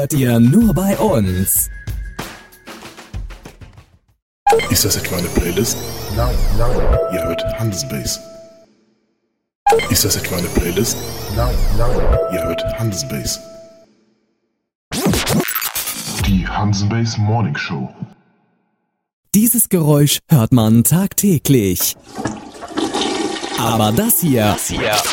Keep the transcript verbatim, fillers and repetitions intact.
hört ihr nur bei uns. Ist das etwa eine Playlist? Nein, nein. Ihr hört Handelsbase. Ist das etwa eine Playlist? Nein, nein. Ihr hört Handelsbase. Die Handelsbase Morning Show. Dieses Geräusch hört man tagtäglich. Aber das hier, Das hier